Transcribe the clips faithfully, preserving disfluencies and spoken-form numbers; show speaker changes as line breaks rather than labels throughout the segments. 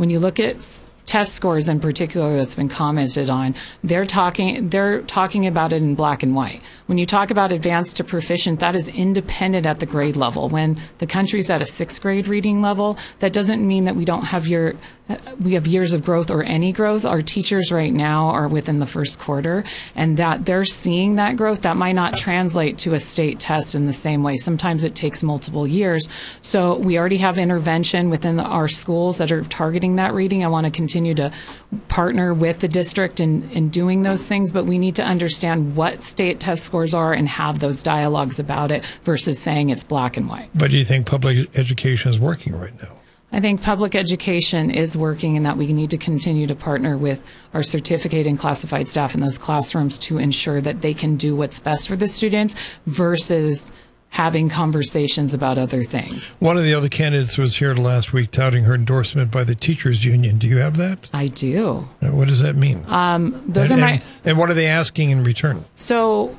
when you look at s- test scores in particular that's been commented on, they're talking they're talking about it in black and white. When you talk about advanced to proficient, that is independent at the grade level. When the country's at a sixth grade reading level, that doesn't mean that we don't have your we have years of growth or any growth. Our teachers right now are within the first quarter, and that they're seeing that growth. That might not translate to a state test in the same way. Sometimes it takes multiple years. So we already have intervention within our schools that are targeting that reading. I want to continue to partner with the district in, in doing those things, but we need to understand what state test scores are and have those dialogues about it versus saying it's black and white.
But do you think public education is working right now?
I think public education is working, and that we need to continue to partner with our certificate and classified staff in those classrooms to ensure that they can do what's best for the students versus having conversations about other things.
One of the other candidates was here last week touting her endorsement by the teachers union. Do you have that?
I do.
What does that mean?
Um, those
and,
are my.
And, and what are they asking in return?
So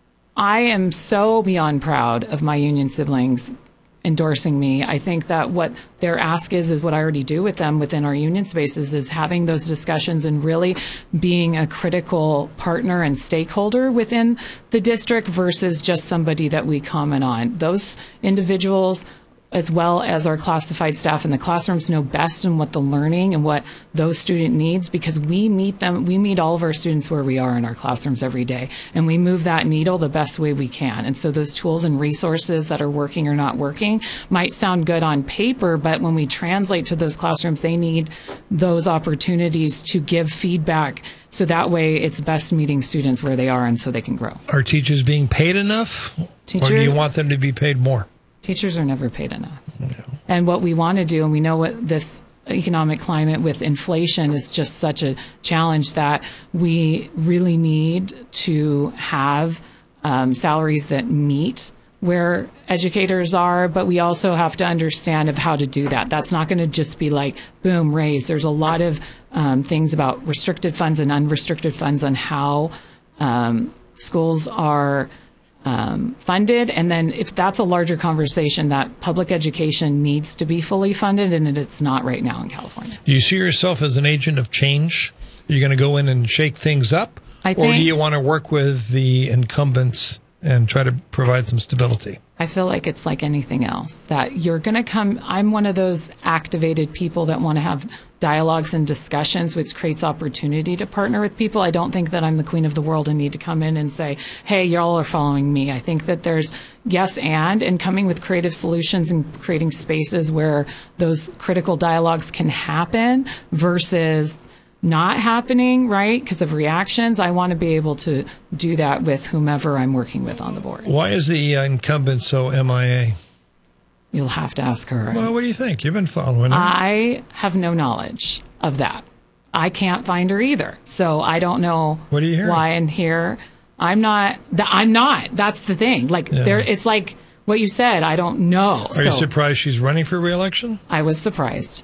I am so beyond proud of my union siblings endorsing me. I think that what their ask is, is what I already do with them within our union spaces, is having those discussions and really being a critical partner and stakeholder within the district versus just somebody that we comment on. Those individuals, as well as our classified staff in the classrooms, know best in what the learning and what those student needs, because we meet them, we meet all of our students where we are in our classrooms every day, and we move that needle the best way we can. And so those tools and resources that are working or not working might sound good on paper, but when we translate to those classrooms, they need those opportunities to give feedback, so that way it's best meeting students where they are and so they can grow.
Are teachers being paid enough?
Teacher,
or do you want them to be paid more?
Teachers are never paid enough.
No.
And what we want to do, and we know what this economic climate with inflation is just such a challenge, that we really need to have um, salaries that meet where educators are, but we also have to understand of how to do that. That's not going to just be like, boom, raise. There's a lot of um, things about restricted funds and unrestricted funds on how um, schools are Um, funded, and then if that's a larger conversation, that public education needs to be fully funded, and it's not right now in California.
Do you see yourself as an agent of change? Are you going to go in and shake things up?
I think,
or do you want to work with the incumbents and try to provide some stability?
I feel like it's like anything else, that you're going to come, I'm one of those activated people that want to have dialogues and discussions, which creates opportunity to partner with people. I don't think that I'm the queen of the world and need to come in and say, hey, y'all are following me. I think that there's yes and, and coming with creative solutions and creating spaces where those critical dialogues can happen versus not happening, right, because of reactions. I want to be able to do that with whomever I'm working with on the board.
Why is the uh, incumbent so M I A?
You'll have to ask her.
Well, what do you think? You've been following her.
I have no knowledge of that. I can't find her either, so I don't know.
What do you hear?
Why and here. I'm not. I'm not. That's the thing. Like
Yeah.
there, it's like what you said. I don't know.
Are
so
you surprised she's running for re-election?
I was surprised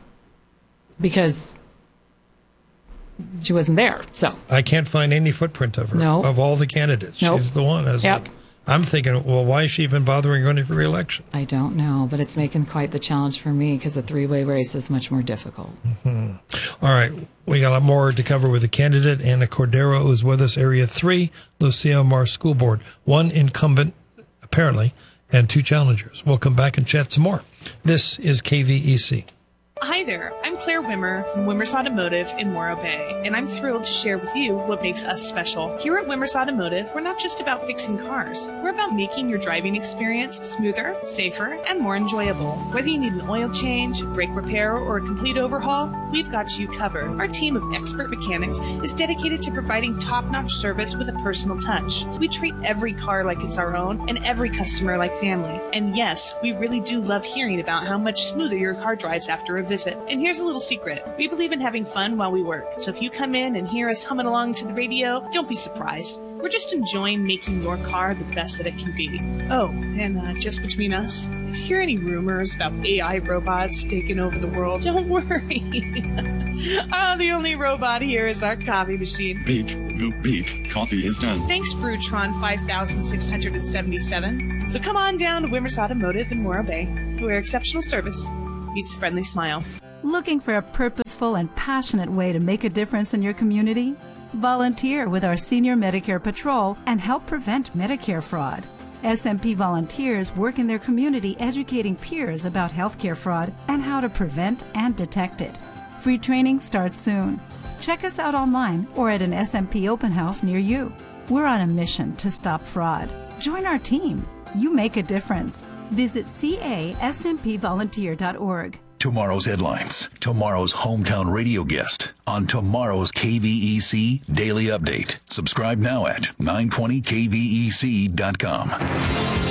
because she wasn't there. So
I can't find any footprint of her.
No.
Of all the candidates,
Nope.
she's the one. As
Yep.
like, I'm thinking, well, why is she even bothering running for re-election?
I don't know, but it's making quite the challenge for me because a three-way race is much more difficult.
Mm-hmm. All right. We got a lot more to cover with the candidate. Anna Cordero is with us, Area three, Lucia Mar School Board. One incumbent, apparently, and two challengers. We'll come back and chat some more. This is K V E C.
Hi there, I'm Claire Wimmer from Wimmer's Automotive in Morro Bay, and I'm thrilled to share with you what makes us special. Here at Wimmer's Automotive, we're not just about fixing cars. We're about making your driving experience smoother, safer, and more enjoyable. Whether you need an oil change, brake repair, or a complete overhaul, we've got you covered. Our team of expert mechanics is dedicated to providing top-notch service with a personal touch. We treat every car like it's our own and every customer like family. And yes, we really do love hearing about how much smoother your car drives after a visit. Visit. And here's a little secret. We believe in having fun while we work. So if you come in and hear us humming along to the radio, don't be surprised. We're just enjoying making your car the best that it can be. Oh, and uh, just between us, if you hear any rumors about A I robots taking over the world, don't worry. Oh, the only robot here is our coffee machine.
Beep, boop, beep. Coffee is done.
Thanks, Brewtron five thousand six hundred seventy-seven. So come on down to Wimmer's Automotive in Morro Bay, where exceptional service meets a friendly smile.
Looking for a purposeful powerful and passionate way to make a difference in your community? Volunteer with our Senior Medicare Patrol and help prevent Medicare fraud. S M P volunteers work in their community educating peers about healthcare fraud and how to prevent and detect it. Free training starts soon. Check us out online or at an S M P open house near you. We're on a mission to stop fraud. Join our team. You make a difference. Visit C A S M P volunteer dot org.
Tomorrow's headlines, tomorrow's hometown radio guest on tomorrow's K V E C Daily Update. Subscribe now at nine twenty K V E C dot com.